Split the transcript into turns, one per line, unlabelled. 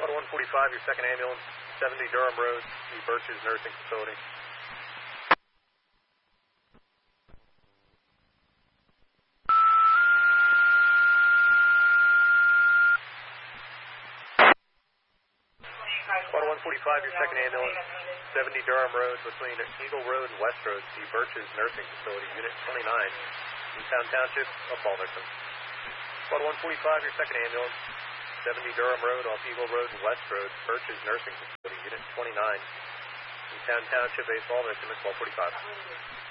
Squad 145, your second ambulance, 70 Durham Road, the Birches Nursing Facility. Squad 145, your second ambulance, 70 Durham Road, between Eagle Road and West Road, the Birches Nursing Facility, Unit 29, Newtown Township of Balderson. Squad 145, your second ambulance, 70 Durham Road, off Eagle Road and West Road, Birches Nursing Facility, Unit 29, Newtown Township, base Balderson, at 1245.